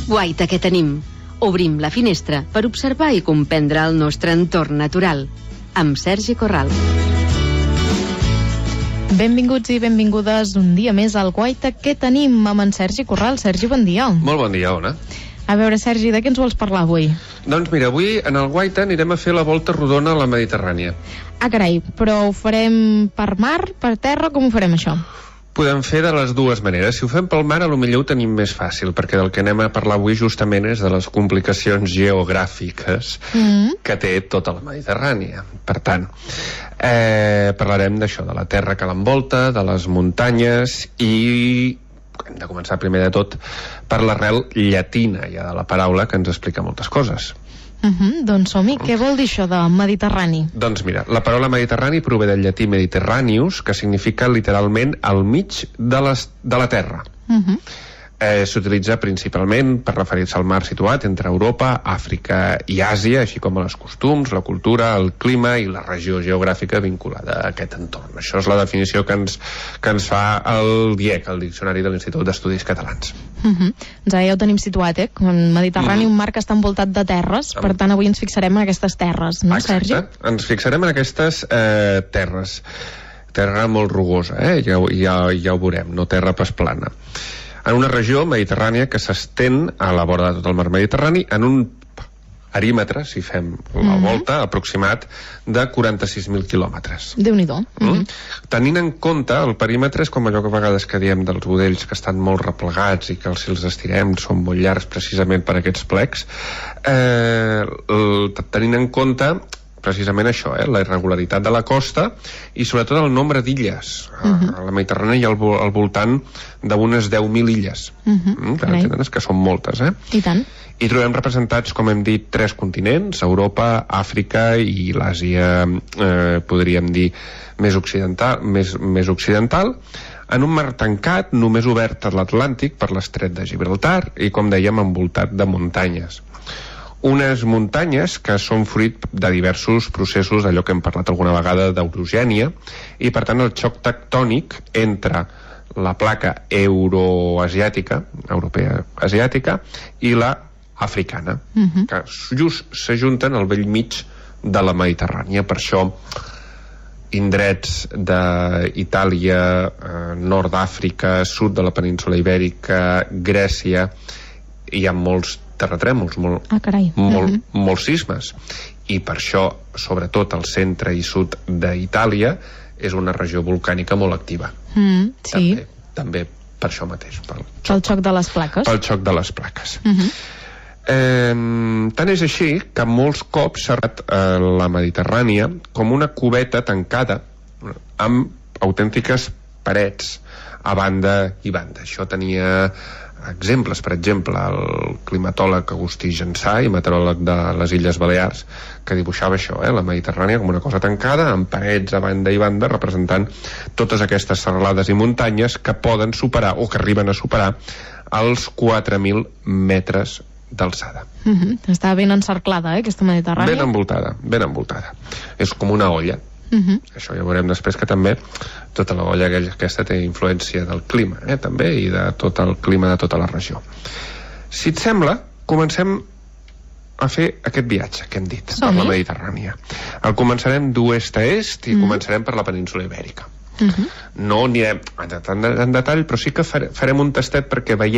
Guaita, què tenim? Obrim la finestra per observar i comprendre el nostre entorn natural. Amb Sergi Corral. Benvinguts i benvingudes un dia més al Guaita, què tenim amb en Sergi Corral. Sergi, bon dia. Molt bon dia, Ona. A veure, Sergi, de què ens vols parlar avui? Doncs mira, avui en el Guaita anirem a fer la volta rodona a la Mediterrània. Ah, carai, però ho farem per mar, per terra, com ho farem això? Podem fer de les dues maneres. Si ho fem pel mar, potser ho tenim més fàcil, perquè del que anem a parlar avui justament és de les complicacions geogràfiques que té tota la Mediterrània. Per tant, parlarem d'això, de la terra que l'envolta, de les muntanyes i hem de començar primer de tot per l'arrel llatina ja de la paraula, que ens explica moltes coses. Doncs som-hi, què vol dir això de Mediterrani? Doncs mira, la paraula Mediterrani prové del llatí Mediterraneus, que significa literalment al mig de la terra. S'utilitza principalment per referir-se al mar situat entre Europa, Àfrica i Àsia, així com a les costums, la cultura, el clima i la regió geogràfica vinculada a aquest entorn. Això és la definició que ens fa el DIEC, el Diccionari de l'Institut d'Estudis Catalans. Ja ho tenim situat, el Mediterrani, un mar que està envoltat de terres, per tant avui ens fixarem en aquestes terres, no, Sergi? Exacte, ens fixarem en aquestes terres. Terra molt rugosa, ja ho veurem, no terra pas plana. En una regió mediterrània que s'estén a la vora de tot el mar Mediterrani en un perímetre, si fem la volta, aproximat de 46.000 quilòmetres. Déu-n'hi-do. Tenint en compte, el perímetre és com allò que a vegades que diem dels budells que estan molt replegats i que si els estirem són molt llargs precisament per aquests plecs, tenint en compte precisament això, la irregularitat de la costa i sobretot el nombre d'illes. A la Mediterrània hi ha al voltant d'unes 10.000 illes. Que són moltes, I tant. I trobem representats, com hem dit, 3 continents, Europa, Àfrica i l'Àsia, podríem dir, més occidental, en un mar tancat, només obert a l'Atlàntic per l'estret de Gibraltar i, com dèiem, envoltat de muntanyes. Unes muntanyes que són fruit de diversos processos, d'allò que hem parlat alguna vegada d'orogènia, i per tant el xoc tectònic entre la placa europea asiàtica i la africana, que just s'ajunten al bell mig de la Mediterrània. Per això indrets d'Itàlia, nord d'Àfrica, sud de la península Ibèrica, Grècia, hi ha molts terratrèmols, molts sismes, i per això sobretot el centre i sud d'Itàlia és una regió volcànica molt activa. També per això mateix, pel xoc de les plaques. Pel xoc de les plaques. Tant és així que molts cops s'ha arribat a la Mediterrània com una cubeta tancada amb autèntiques parets a banda i banda. Això tenia exemples, per exemple, el climatòleg Agustí Jansà i meteoròleg de les Illes Balears, que dibuixava això, la Mediterrània com una cosa tancada, amb parets a banda i banda, representant totes aquestes serralades i muntanyes que poden superar, o que arriben a superar, els 4.000 metres d'alçada. Està ben encerclada, aquesta Mediterrània. Ben envoltada. És com una olla. Això ja veurem després, que també tota la olla aquesta té influència del clima, també, i de tot el clima de tota la regió. Si et sembla, comencem a fer aquest viatge que hem dit per la Mediterrània. El començarem d'oest a est i començarem per la península Ibèrica. No anirem en detall, però sí que farem un tastet perquè veiem